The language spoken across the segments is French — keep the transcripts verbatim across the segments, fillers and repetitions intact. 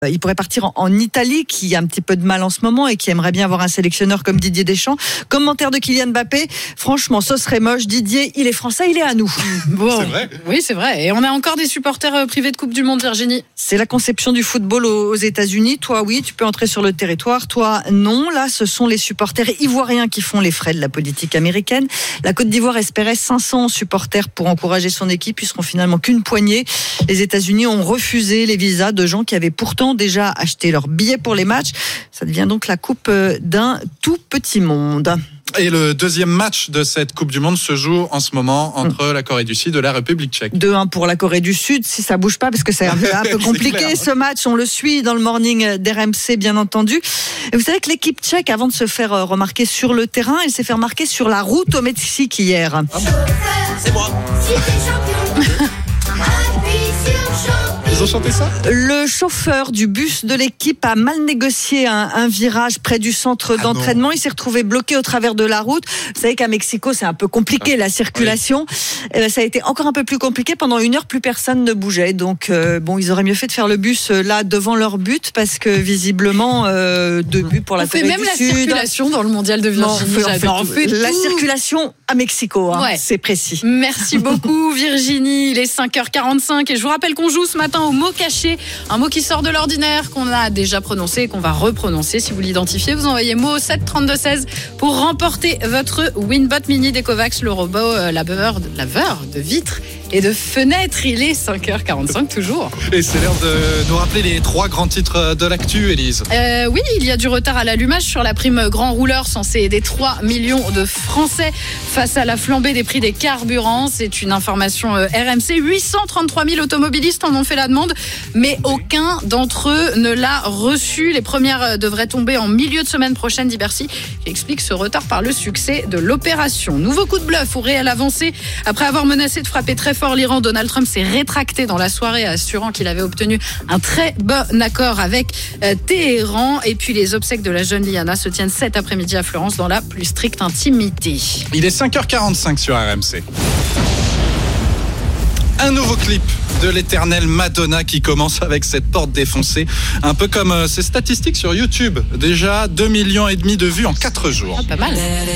Il pourrait partir en, en Italie, qui a un petit peu de mal en ce moment et qui aimerait bien avoir un sélectionneur comme Didier Deschamps. Commentaire de Kylian Mbappé. Franchement, ce serait moche. Didier, il est français, il est à nous. Bon, C'est vrai. Oui, c'est vrai. Et on a encore des supporters privés de Coupe du Monde, Virginie. C'est la conception du football aux, aux États-Unis. Toi, oui, tu peux entrer sur le territoire. Toi, non. Là, ce sont les supporters ivoiriens qui font les frais de la politique américaine. La Côte d'Ivoire espérait cinq cents supporters pour encourager son équipe. Ils seront finalement qu'une poignée. Les États-Unis ont refusé les visas de gens qui avaient pourtant déjà acheté leurs billets pour les matchs. Ça devient donc la coupe d'un tout petit monde. Et le deuxième match de cette Coupe du Monde se joue en ce moment entre mmh. la Corée du Sud et la République tchèque. deux un pour la Corée du Sud, si ça bouge pas, parce que c'est un peu, un peu compliqué ce match. On le suit dans le morning d'R M C, bien entendu. Et vous savez que l'équipe tchèque, avant de se faire remarquer sur le terrain, elle s'est fait remarquer sur la route au Mexique hier. Ah bon. C'est moi. Ils ont chanté ça ? Le chauffeur du bus de l'équipe a mal négocié un, un virage près du centre ah d'entraînement. Non. Il s'est retrouvé bloqué au travers de la route. Vous savez qu'à Mexico, c'est un peu compliqué, la circulation. Oui. Et ça a été encore un peu plus compliqué. Pendant une heure, plus personne ne bougeait. Donc, euh, bon, ils auraient mieux fait de faire le bus là devant leur but parce que visiblement, euh, deux buts pour la Corée du Sud. On fait même la circulation dans le mondial de Virginie. Non, on fait, on fait la circulation à Mexico, hein, ouais. C'est précis. Merci beaucoup, Virginie. Il est cinq heures quarante-cinq et je vous rappelle qu'on joue ce matin au mot caché, un mot qui sort de l'ordinaire, qu'on a déjà prononcé et qu'on va reprononcer. Si vous l'identifiez, vous envoyez mot au sept trente-deux seize pour remporter votre Winbot Mini d'Ecovacs, le robot euh, laveur, laveur de vitres et de fenêtres. Il est cinq heures quarante-cinq toujours. Et c'est l'heure de nous rappeler les trois grands titres de l'actu, Élise. Euh, oui, il y a du retard à l'allumage sur la prime grand rouleur censée aider trois millions de Français face à la flambée des prix des carburants. C'est une information R M C. huit cent trente-trois mille automobilistes en ont fait la demande, mais aucun d'entre eux ne l'a reçu. Les premières devraient tomber en milieu de semaine prochaine, dit Bercy, qui explique ce retard par le succès de l'opération. Nouveau coup de bluff ou réelle avancée. Après avoir menacé de frapper très fort l'Iran, Donald Trump s'est rétracté dans la soirée, assurant qu'il avait obtenu un très bon accord avec euh, Téhéran. Et puis les obsèques de la jeune Liana se tiennent cet après-midi à Florence dans la plus stricte intimité. Il est cinq heures quarante-cinq sur R M C. Un nouveau clip de l'éternelle Madonna qui commence avec cette porte défoncée, un peu comme euh, ses statistiques sur YouTube. Déjà deux millions et demi de vues en quatre jours. Ah, pas mal.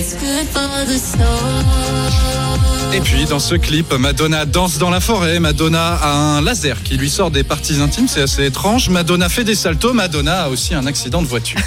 Et puis dans ce clip, Madonna danse dans la forêt. Madonna a un laser qui lui sort des parties intimes, c'est assez étrange. Madonna fait des saltos. Madonna a aussi un accident de voiture.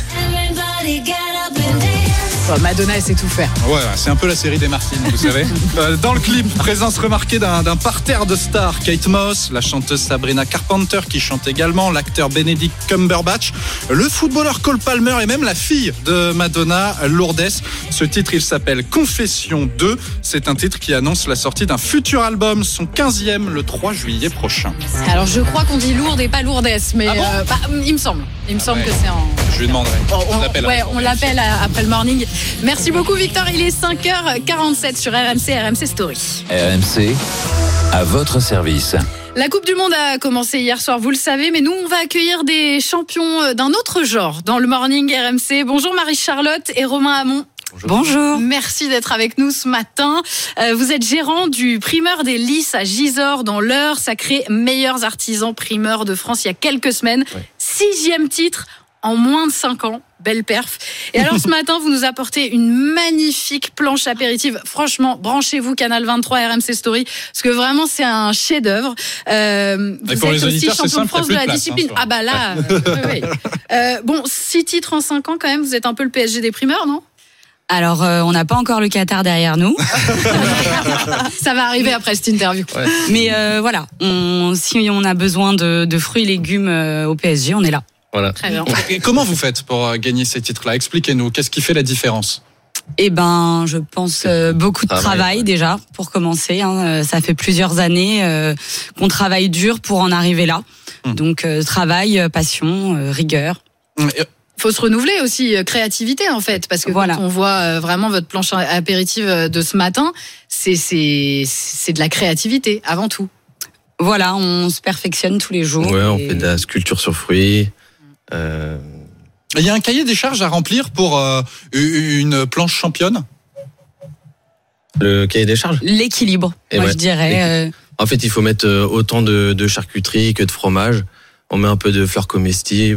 Oh, Madonna, elle sait tout faire. Ouais, c'est un peu la série des Martines, vous savez. Dans le clip, présence remarquée d'un, d'un parterre de stars. Kate Moss, la chanteuse Sabrina Carpenter qui chante également, l'acteur Benedict Cumberbatch, le footballeur Cole Palmer et même la fille de Madonna, Lourdes. Ce titre, il s'appelle Confession deux. C'est un titre qui annonce la sortie d'un futur album, son quinzième, le trois juillet prochain. Alors, je crois qu'on dit Lourdes et pas Lourdes, mais ah bon euh, bah, il me semble. Il me ah semble ouais. que c'est en... Je lui demanderai. On, on, l'appelle ouais, on l'appelle après le morning. Merci beaucoup, Victor. Il est cinq heures quarante-sept sur R M C, R M C Story. R M C, à votre service. La Coupe du Monde a commencé hier soir, vous le savez, mais nous, on va accueillir des champions d'un autre genre dans le morning R M C. Bonjour Marie-Charlotte et Romain Hamon. Bonjour. Bonjour. Merci d'être avec nous ce matin. Euh, vous êtes gérant du primeur des Lys à Gisors dans l'Eure, sacré meilleurs artisans primeurs de France il y a quelques semaines. Ouais. Sixième titre en moins de cinq ans. Belle perf. Et alors ce matin, vous nous apportez une magnifique planche apéritive. Franchement, branchez-vous Canal vingt-trois R M C Story, parce que vraiment c'est un chef-d'œuvre. Euh, vous pour êtes les aussi champion simple, de France de la place, discipline. Hein, ah bah là, euh, oui, oui. Euh, bon, six titres en cinq ans quand même. Vous êtes un peu le P S G des primeurs, non ? Alors, euh, on n'a pas encore le Qatar derrière nous. Ça va arriver après cette interview. Ouais. Mais euh, voilà, on, si on a besoin de, de fruits et légumes euh, au P S G, on est là. Voilà. Très bien. Et comment vous faites pour gagner ces titres-là ? Expliquez-nous, qu'est-ce qui fait la différence ? Eh ben, je pense euh, beaucoup de travail, travail déjà pour commencer. Hein. Ça fait plusieurs années euh, qu'on travaille dur pour en arriver là. Hum. Donc euh, travail, passion, euh, rigueur. Hum. Faut se renouveler aussi, créativité en fait, parce que voilà. Quand on voit vraiment votre planche apéritive de ce matin, c'est c'est c'est de la créativité avant tout. Voilà, on se perfectionne tous les jours. Ouais, on fait de la sculpture sur fruits. Euh... Il y a un cahier des charges à remplir pour euh, une planche championne ? Le cahier des charges ? L'équilibre, Et moi ouais. je dirais. En fait, il faut mettre autant de, de charcuterie que de fromage on met un peu de fleurs comestibles.